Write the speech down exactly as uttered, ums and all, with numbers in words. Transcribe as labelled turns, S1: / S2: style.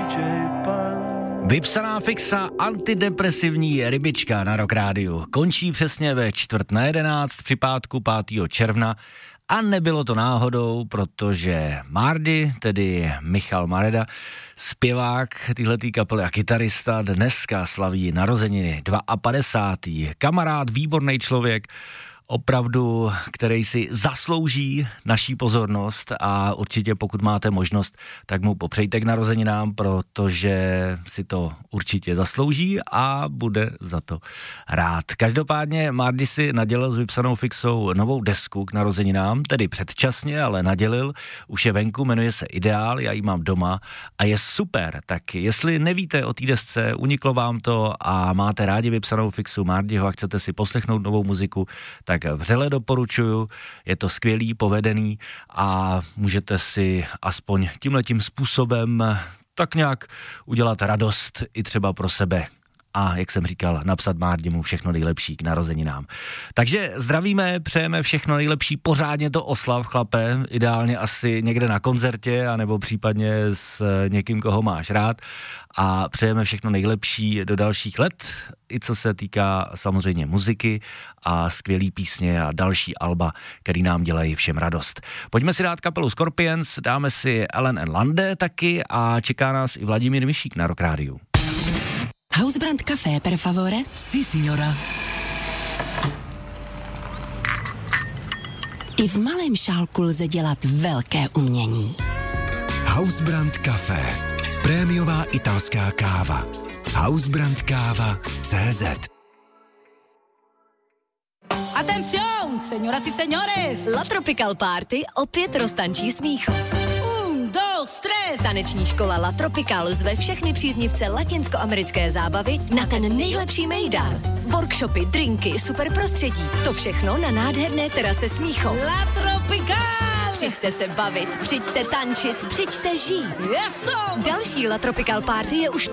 S1: Vypsaná fixa, antidepresivní rybička na Rock Rádiu. Končí přesně ve čtvrt na jedenáct při pátku pátého června a nebylo to náhodou, protože Mardy, tedy Michal Mareda, zpěvák téhletý kapely a kytarista, dneska slaví narozeniny padesátý dva Kamarád, výborný člověk, opravdu, který si zaslouží naší pozornost a určitě pokud máte možnost, tak mu popřejte k narozeninám, protože si to určitě zaslouží a bude za to rád. Každopádně Mardy si nadělil s Vypsanou fixou novou desku k narozeninám, tedy předčasně, ale nadělil, už je venku, jmenuje se Ideál, já ji mám doma a je super, tak jestli nevíte o té desce, uniklo vám to a máte rádi Vypsanou fixu Mardyho a chcete si poslechnout novou muziku, tak vřele doporučuju, je to skvělý, povedený a můžete si aspoň tímhletím způsobem tak nějak udělat radost i třeba pro sebe. A jak jsem říkal, napsat Mardimu všechno nejlepší k narozeninám. Takže zdravíme, přejeme všechno nejlepší, pořádně to oslav, chlape, ideálně asi někde na koncertě, anebo případně s někým, koho máš rád. A přejeme všechno nejlepší do dalších let, i co se týká samozřejmě muziky a skvělý písně a další alba, který nám dělají všem radost. Pojďme si dát kapelu Scorpions, dáme si Ellen and Lande taky a čeká nás i Vladimír Mišík na Rock Rádiu.
S2: Housebrand Café, per favore?
S3: Sí, signora.
S2: I v malém šálku lze dělat velké umění.
S3: Housebrand Café. Prémiová italská káva. Housebrand káva tečka cé zet.
S4: Atención, señoras y señores.
S5: La Tropical Party opět roztančí Smíchov.
S4: Un, dos, tres.
S5: Taneční škola La Tropical zve všechny příznivce latinskoamerické zábavy na ten nejlepší mejdan. Workshopy, drinky, super prostředí. To všechno na nádherné terase Smíchov.
S4: La Tropical.
S5: Přijďte se bavit, přijďte tančit, přijďte žít.
S4: Yes, so.
S5: Další La Tropical Party je už